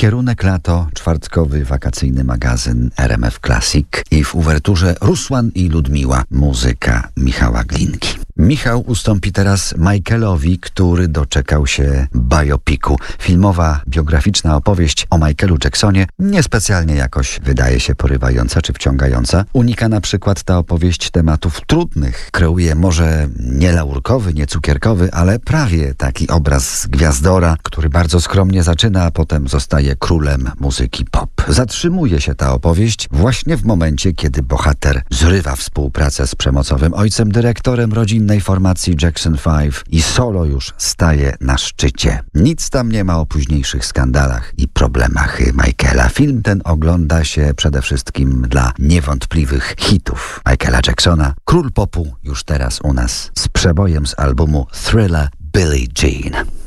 Kierunek lato, czwartkowy wakacyjny magazyn RMF Classic i w uwerturze Rusłan i Ludmiła, muzyka Michała Glinki. Michał ustąpi teraz Michaelowi, który doczekał się biopiku. Filmowa, biograficzna opowieść o Michaelu Jacksonie niespecjalnie jakoś wydaje się porywająca czy wciągająca. Unika na przykład ta opowieść tematów trudnych. Kreuje może nie laurkowy, nie cukierkowy, ale prawie taki obraz gwiazdora, który bardzo skromnie zaczyna, a potem zostaje królem muzyki pop. Zatrzymuje się ta opowieść właśnie w momencie, kiedy bohater zrywa współpracę z przemocowym ojcem, dyrektorem rodzinnej formacji Jackson 5 i solo już staje na szczycie. Nic tam nie ma o późniejszych skandalach i problemach Michaela. Film ten ogląda się przede wszystkim dla niewątpliwych hitów Michaela Jacksona. Król popu już teraz u nas z przebojem z albumu Thriller Billie Jean.